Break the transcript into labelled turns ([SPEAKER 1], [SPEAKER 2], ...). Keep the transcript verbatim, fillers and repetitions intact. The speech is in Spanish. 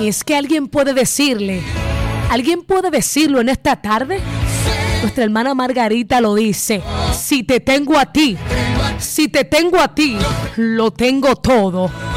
[SPEAKER 1] Y es que alguien puede decirle, alguien puede decirlo en esta tarde. Nuestra hermana Margarita lo dice: si te tengo a ti, si te tengo a ti, lo tengo todo.